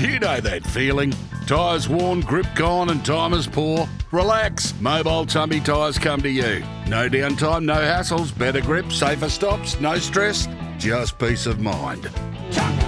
You know that feeling. Tyres worn, grip gone and time is poor? Relax. Mobile Tumby Tyres come to you. No downtime, no hassles, better grip, safer stops, no stress, just peace of mind.